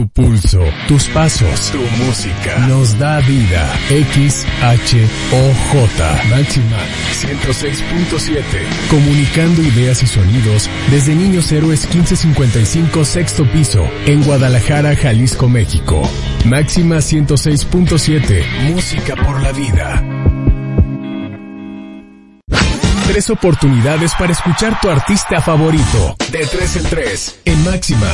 Tu pulso, tus pasos, tu música nos da vida. XHOJ Máxima 106.7. Comunicando ideas y sonidos desde Niños Héroes 1555 sexto piso en Guadalajara, Jalisco, México. Máxima 106.7. Música por la vida. 3 oportunidades para escuchar tu artista favorito. De 3 en 3. En Máxima